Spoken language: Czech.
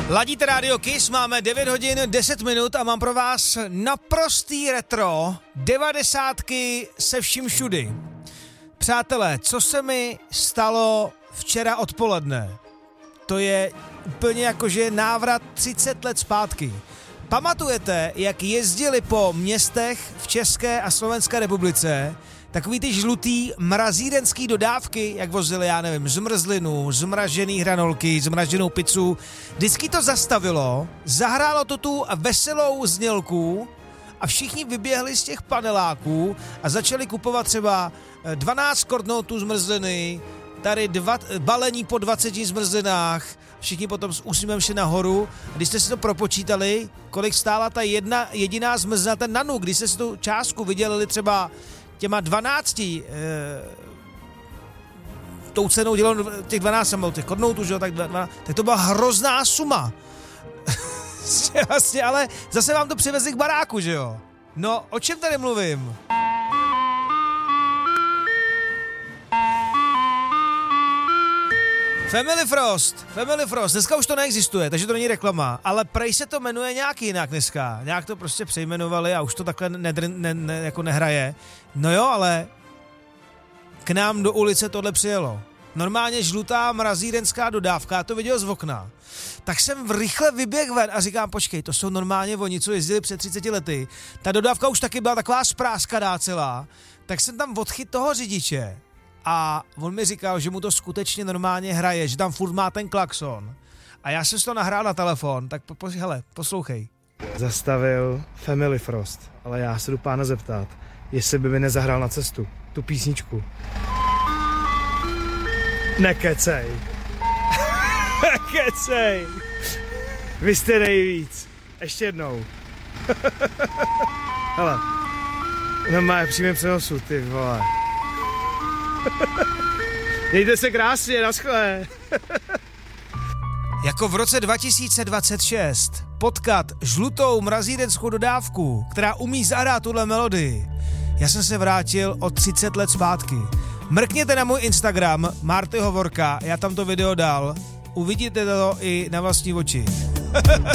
Ladíte Radio Kiss, máme 9 hodin 10 minut a mám pro vás naprostý retro 90ky se vším všudy. Přátelé, co se mi stalo včera odpoledne? To je úplně jakože návrat 30 let zpátky. Pamatujete, jak jezdili po městech v České a Slovenské republice takový ty žlutý mrazírenský dodávky, jak vozili, já nevím, zmrzlinu, zmražený hranolky, zmraženou pizzu. Vždycky to zastavilo, zahrálo to tu veselou znělku a všichni vyběhli z těch paneláků a začali kupovat třeba 12 kortnoutů zmrzliny, tady balení po 20 zmrzlinách, všichni potom s úsměvem šli nahoru. A když jste si to propočítali, kolik stála ta jedna jediná zmrzlina, ten nanu, když jste si tu částku vydělili třeba těma 12, tou cenou dělalo těch 12 těch kornoutů, že jo, tak to byla hrozná suma. Vlastně, ale zase vám to přivezli k baráku, že jo. No, o čem tady mluvím? Family Frost, dneska už to neexistuje, takže to není reklama, ale prej se to jmenuje nějak jinak dneska, nějak to prostě přejmenovali a už to takhle jako nehraje. No jo, ale k nám do ulice tohle přijelo. Normálně žlutá mrazírenská dodávka, to viděl z okna. Tak jsem rychle vyběhl ven a říkám, počkej, to jsou normálně oni, co jezdili před 30 lety. Ta dodávka už taky byla taková spráskaná celá, tak jsem tam odchyt toho řidiče. A on mi říkal, že mu to skutečně normálně hraje, že tam furt má ten klakson. A já jsem si to nahrál na telefon, tak hele, poslouchej. Zastavil Family Frost, ale já se jdu pána zeptat, jestli by mi nezahrál na cestu tu písničku. Nekecej. Nekecej. Vy jste nejvíc. Ještě jednou. Hele, no má přímý přenosu, ty vole. Mějte se krásně, naschle. Jako v roce 2026 potkat žlutou mrazírenskou dodávku, která umí zahrát tuhle melodii. Já jsem se vrátil o 30 let zpátky. Mrkněte na můj Instagram, Marty Hovorka, já tam to video dal. Uvidíte to i na vlastní oči.